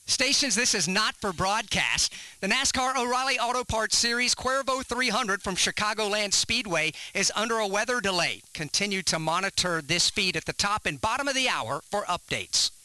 Stations, this is not for broadcast. The NASCAR O'Reilly Auto Parts Series Cuervo 300 from Chicagoland Speedway is under a weather delay. Continue to monitor this feed at the top and bottom of the hour for updates.